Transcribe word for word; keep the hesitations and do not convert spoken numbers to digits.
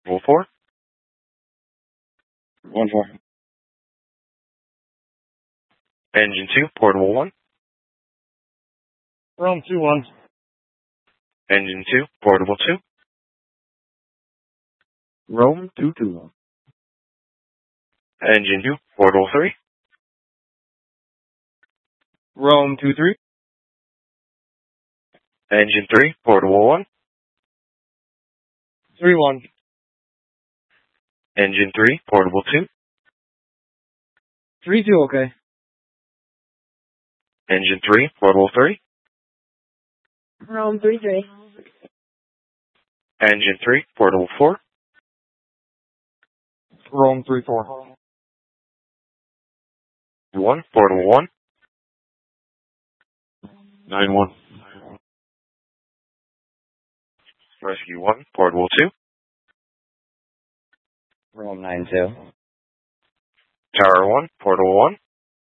Portable four. One four. Engine two, portable one. Rome two one. Engine two, portable two. Rome two two one. Engine two, portable three. Rome two three. Engine three, portable one. Three one. Engine three, portable two. Three two okay. Engine three, portable three. Rome three three. Engine three, portable four. Rome three four. One, portable one. Nine one. Rescue one, portable two. Rome nine two. Tower one, portable one.